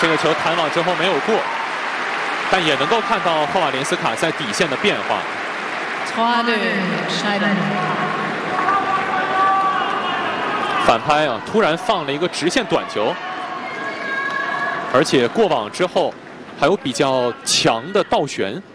这个球弹网之后没有过，但也能够看到霍瓦连斯卡在底线的变化。反拍啊，突然放了一个直线短球，而且过网之后还有比较强的倒旋。